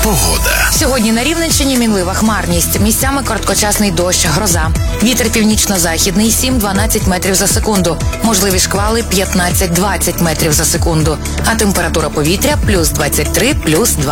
Погода. Сьогодні на Рівненщині мінлива хмарність. Місцями короткочасний дощ, гроза. Вітер північно-західний 7-12 метрів за секунду. Можливі шквали 15-20 метрів за секунду. А температура повітря плюс 23, плюс 2.